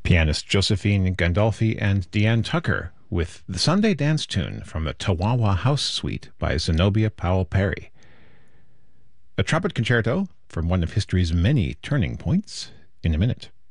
Pianist Josephine Gandolfi and Deanne Tucker with the Sunday Dance Tune from the Tawawa House Suite by Zenobia Powell Perry. A trumpet concerto from one of history's many turning points in a minute.